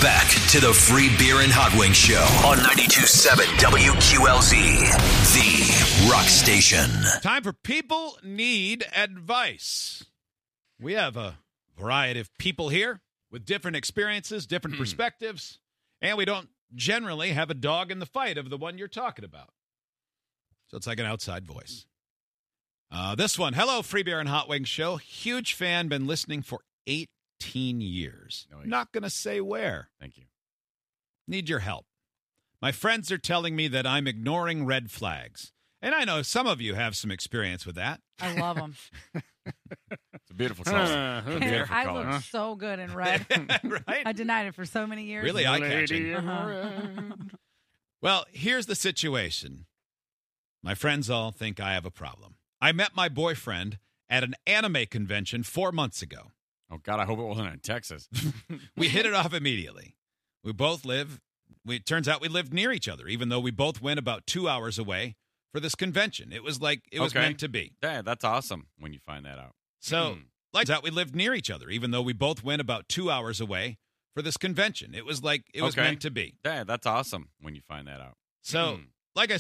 back to the Free Beer and Hot Wings Show on 92.7 WQLZ, the rock station. Time for People Need Advice. We have a variety of people here with different experiences, different perspectives, and we don't generally have a dog in the fight of the one you're talking about. So it's like an outside voice. This one, hello, Free Beer and Hot Wings Show. Huge fan, been listening for 18 years. Nice. Not going to say where. Thank you. Need your help. My friends are telling me that I'm ignoring red flags. And I know some of you have some experience with that. I love them. It's a beautiful color. It's a beautiful I color. look so good in red. Right? I denied it for so many years. Really eye-catching. Uh-huh. Well, here's the situation. My friends all think I have a problem. I met my boyfriend at an anime convention 4 months ago. Oh, God, I hope it wasn't in Texas. We hit it off immediately. It turns out we lived near each other, even though we both went about 2 hours away for this convention. It was like it was Okay. meant to be. Yeah, that's awesome when you find that out. So, like that, we lived near each other, even though we both went about 2 hours away for this convention. It was like it was Okay. meant to be. Yeah, that's awesome when you find that out. So, like I